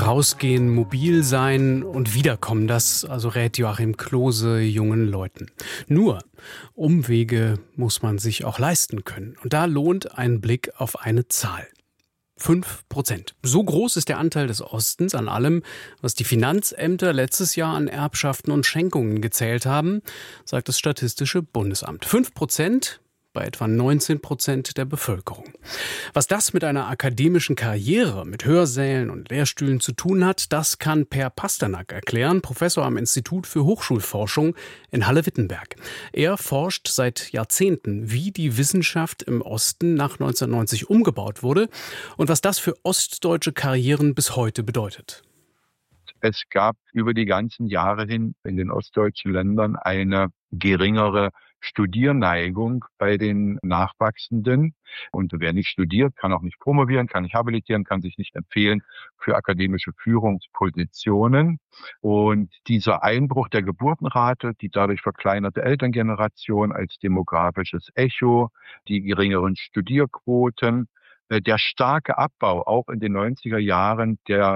Rausgehen, mobil sein und wiederkommen, das also rät Joachim Klose jungen Leuten. Nur, Umwege muss man sich auch leisten können. Und da lohnt ein Blick auf eine Zahl. 5%. So groß ist der Anteil des Ostens an allem, was die Finanzämter letztes Jahr an Erbschaften und Schenkungen gezählt haben, sagt das Statistische Bundesamt. 5% bei etwa 19% der Bevölkerung. Was das mit einer akademischen Karriere, mit Hörsälen und Lehrstühlen zu tun hat, das kann Per Pasternak erklären, Professor am Institut für Hochschulforschung in Halle-Wittenberg. Er forscht seit Jahrzehnten, wie die Wissenschaft im Osten nach 1990 umgebaut wurde und was das für ostdeutsche Karrieren bis heute bedeutet. Es gab über die ganzen Jahre hin in den ostdeutschen Ländern eine geringere Studierneigung bei den Nachwachsenden. Und wer nicht studiert, kann auch nicht promovieren, kann nicht habilitieren, kann sich nicht empfehlen für akademische Führungspositionen. Und dieser Einbruch der Geburtenrate, die dadurch verkleinerte Elterngeneration als demografisches Echo, die geringeren Studierquoten, der starke Abbau auch in den 90er Jahren der